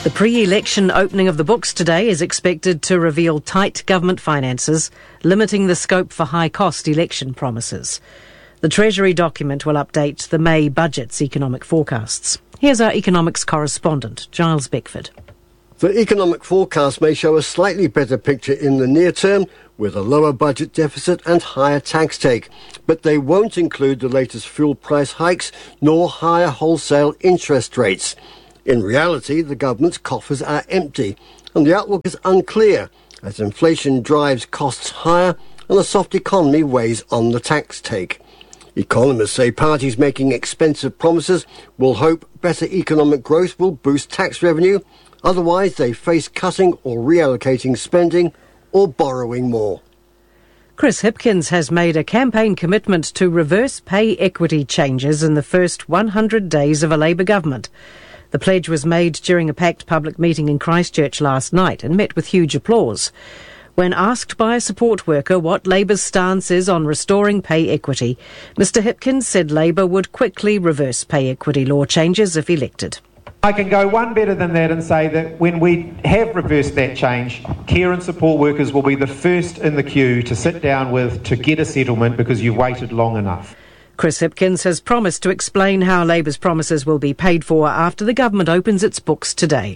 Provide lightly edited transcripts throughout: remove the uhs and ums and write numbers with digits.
The pre-election opening of the books today is expected to reveal tight government finances, limiting the scope for high-cost election promises. The Treasury document will update the May budget's economic forecasts. Here's our economics correspondent, Giles Beckford. The economic forecast may show a slightly better picture in the near term, with a lower budget deficit and higher tax take. But they won't include the latest fuel price hikes, nor higher wholesale interest rates. In reality, the government's coffers are empty, and the outlook is unclear, as inflation drives costs higher and a soft economy weighs on the tax take. Economists say parties making expensive promises will hope better economic growth will boost tax revenue. Otherwise, they face cutting or reallocating spending or borrowing more. Chris Hipkins has made a campaign commitment to reverse pay equity changes in the first 100 days of a Labour government. The pledge was made during a packed public meeting in Christchurch last night and met with huge applause. When asked by a support worker what Labour's stance is on restoring pay equity, Mr Hipkins said Labour would quickly reverse pay equity law changes if elected. I can go one better than that and say that when we have reversed that change, care and support workers will be the first in the queue to sit down with to get a settlement because you've waited long enough. Chris Hipkins has promised to explain how Labour's promises will be paid for after the government opens its books today.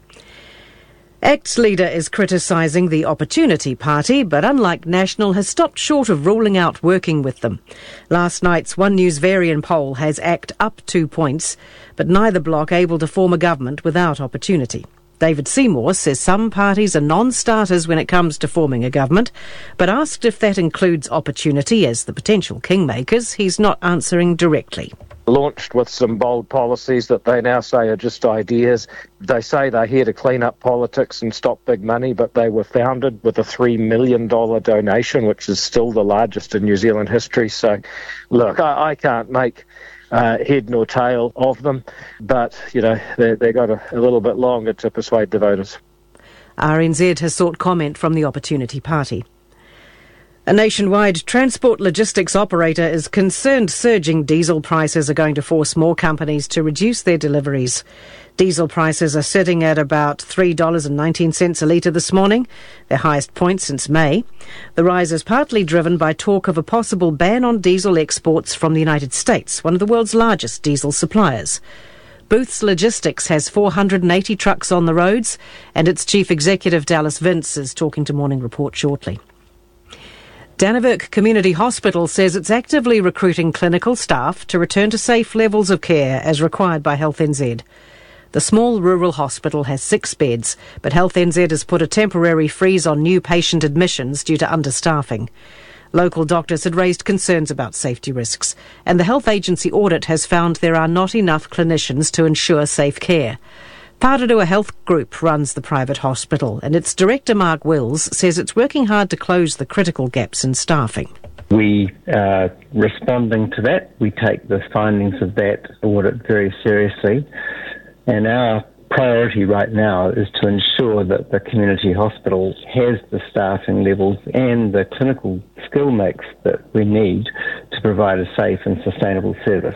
ACT's leader is criticising the Opportunity Party, but unlike National, has stopped short of ruling out working with them. Last night's One News Varian poll has ACT up 2 points, but neither bloc able to form a government without Opportunity. David Seymour says some parties are non-starters when it comes to forming a government, but asked if that includes Opportunity as the potential kingmakers, he's not answering directly. Launched with some bold policies that they now say are just ideas. They say they're here to clean up politics and stop big money, but they were founded with a $3 million donation, which is still the largest in New Zealand history. So, look, I can't make head nor tail of them, but, you know, they've got a little bit longer to persuade the voters. RNZ has sought comment from the Opportunity Party. A nationwide transport logistics operator is concerned surging diesel prices are going to force more companies to reduce their deliveries. Diesel prices are sitting at about $3.19 a litre this morning, their highest point since May. The rise is partly driven by talk of a possible ban on diesel exports from the United States, one of the world's largest diesel suppliers. Booths Logistics has 480 trucks on the roads, and its chief executive, Dallas Vince, is talking to Morning Report shortly. Dannevirke Community Hospital says it's actively recruiting clinical staff to return to safe levels of care as required by Health NZ. The small rural hospital has 6 beds, but Health NZ has put a temporary freeze on new patient admissions due to understaffing. Local doctors had raised concerns about safety risks, and the health agency audit has found there are not enough clinicians to ensure safe care. Pārarua Health Group runs the private hospital, and its director Mark Wills says it's working hard to close the critical gaps in staffing. We are responding to that. We take the findings of that audit very seriously, and our priority right now is to ensure that the community hospital has the staffing levels and the clinical skill mix that we need to provide a safe and sustainable service.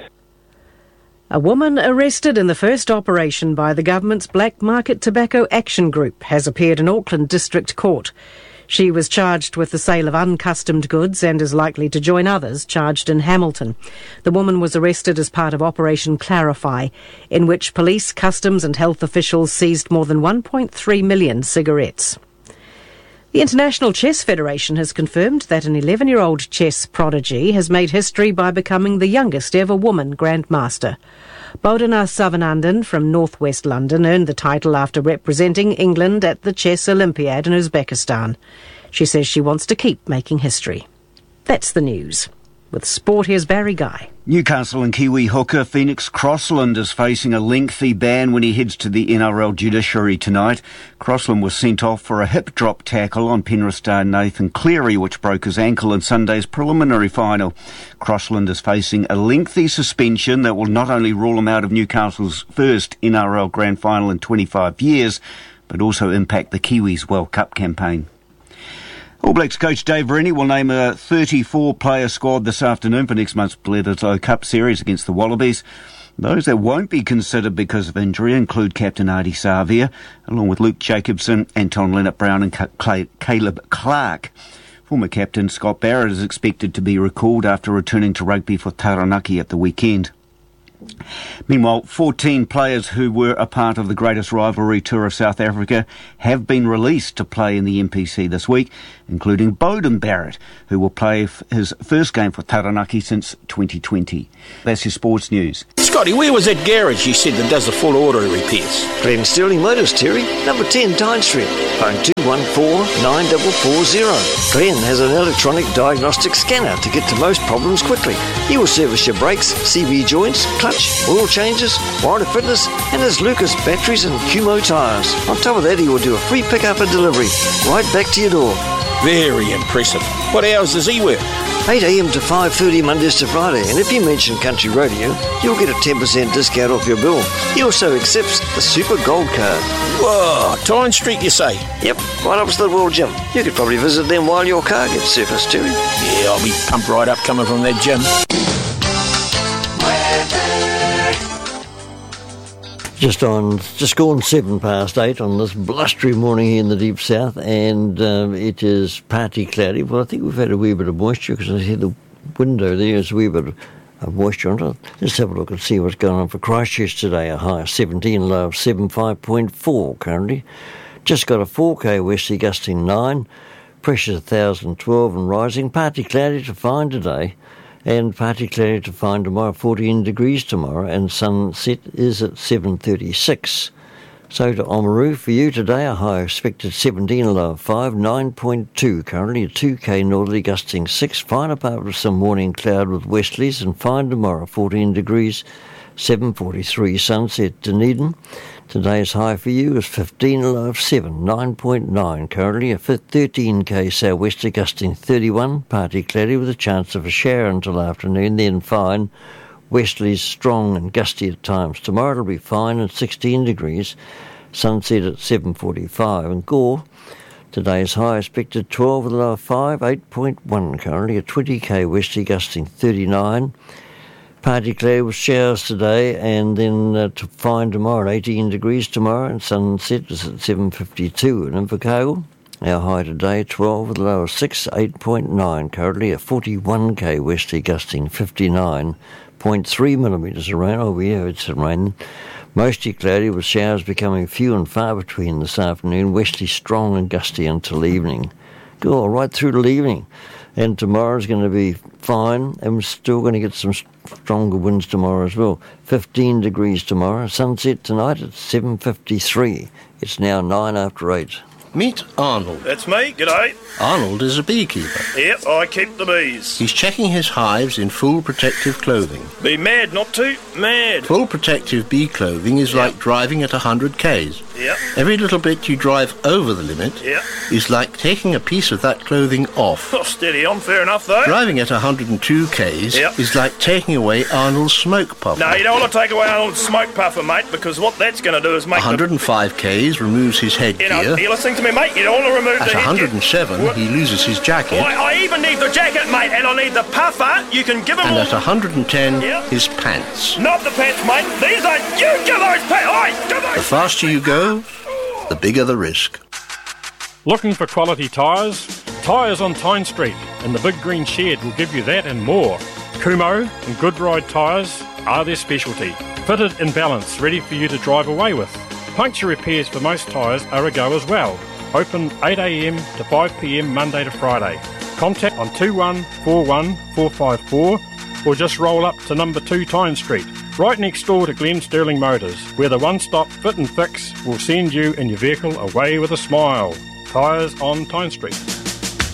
A woman arrested in the first operation by the government's Black Market Tobacco Action Group has appeared in Auckland District Court. She was charged with the sale of uncustomed goods and is likely to join others charged in Hamilton. The woman was arrested as part of Operation Clarify, in which police, customs and health officials seized more than 1.3 million cigarettes. The International Chess Federation has confirmed that an 11-year-old chess prodigy has made history by becoming the youngest ever woman Grandmaster. Bodhana Savanandan from northwest London earned the title after representing England at the Chess Olympiad in Uzbekistan. She says she wants to keep making history. That's the news. With sport, here's Barry Guy. Newcastle and Kiwi hooker Phoenix Crossland is facing a lengthy ban when he heads to the NRL judiciary tonight. Crossland was sent off for a hip drop tackle on Penrith star Nathan Cleary, which broke his ankle in Sunday's preliminary final. Crossland is facing a lengthy suspension that will not only rule him out of Newcastle's first NRL grand final in 25 years, but also impact the Kiwis' World Cup campaign. All Blacks coach Dave Rennie will name a 34-player squad this afternoon for next month's Bledisloe Cup series against the Wallabies. Those that won't be considered because of injury include Captain Ardie Savia, along with Luke Jacobson, Anton Leonard-Brown and Caleb Clark. Former captain Scott Barrett is expected to be recalled after returning to rugby for Taranaki at the weekend. Meanwhile, 14 players who were a part of the greatest rivalry tour of South Africa have been released to play in the NPC this week, including Beauden Barrett, who will play his first game for Taranaki since 2020. That's your sports news. Scotty, where was that garage you said that does the full auto repairs? Glen Sterling Motors, Terry, number 10 Tyne Street, phone 214-9440. Glen has an electronic diagnostic scanner to get to most problems quickly. He will service your brakes, CV joints, clutch, oil changes, warranty fitness, and his Lucas batteries and Kumho tyres. On top of that, he will do a free pickup and delivery right back to your door. Very impressive. What hours does he work? 8 a.m. to 5:30 Mondays to Friday, and if you mention Country Radio, you'll get a 10% discount off your bill. He also accepts the Super Gold Card. Whoa, Tyne Street, you say? Yep, right opposite the World Gym. You could probably visit them while your car gets serviced, Terry. Yeah, I'll be pumped right up coming from that gym. Just gone 8:07 on this blustery morning here in the deep south, and it is partly cloudy. Well, I think we've had a wee bit of moisture because I see the window there's a wee bit of moisture on it. Let's have a look and see what's going on for Christchurch today. A high of 17, low of 75.4 currently. Just got a 4K westerly gusting 9, pressure 1,012 and rising. Partly cloudy to fine today. And partly cloudy to find tomorrow, 14 degrees tomorrow, and sunset is at 7:36. So to Oamaru, for you today, a high expected 17, a low of 5, 9.2 currently, a 2K northerly gusting 6, fine apart with some morning cloud with westerlies, and fine tomorrow, 14 degrees, 7:43 sunset. Dunedin, today's high for you is 15, a low of 7, 9.9 currently, a 13K southwester gusting 31, partly cloudy with a chance of a shower until afternoon, then fine, westerlies strong and gusty at times. Tomorrow it'll be fine and 16 degrees, sunset at 7:45. And Gore, today's high expected 12 with a low of 5, 8.1 currently, a 20K westerly gusting 39, partly cloudy with showers today, and then to find tomorrow 18 degrees tomorrow, and sunset is at 7:52. And in Invercargill, our high today 12 with a low of 6, 8.9 currently, a 41K westerly gusting 59.3 millimetres of rain. Oh, we have had some rain. Mostly cloudy with showers becoming few and far between this afternoon, westerly strong and gusty until evening. Go right through till evening. And tomorrow's going to be fine, and we're still going to get some stronger winds tomorrow as well. 15 degrees tomorrow, sunset tonight at 7:53. It's now 9 after 8. Meet Arnold. That's me, g'day. Arnold is a beekeeper. Yep, I keep the bees. He's checking his hives in full protective clothing. Be mad not to, mad. Full protective bee clothing is like driving at 100 k's. Yep. Every little bit you drive over the limit is like taking a piece of that clothing off. Oh, steady on, fair enough though. Driving at 102 k's is like taking away Arnold's smoke puffer. No, you don't want to take away Arnold's smoke puffer, mate, because what that's going to do is make 105 k's removes his headgear. You're listening to me, mate. You don't want to remove the headgear. At 107, he loses his jacket. I even need the jacket, mate, and I need the puffer. You can give him and all. At 110, his pants. Not the pants, mate. These are... You give those pants. Oi, give those. The faster you go, the bigger the risk. Looking for quality tyres? Tyres on Tyne Street and the Big Green Shed will give you that and more. Kumho and Goodride tyres are their specialty. Fitted in balance, ready for you to drive away with. Puncture repairs for most tyres are a go as well. Open 8 a.m. to 5 p.m. Monday to Friday. Contact on 2141 454 or just roll up to number 2 Tyne Street, right next door to Glen Sterling Motors, where the one-stop fit and fix will send you and your vehicle away with a smile. Tyres on Tyne Street.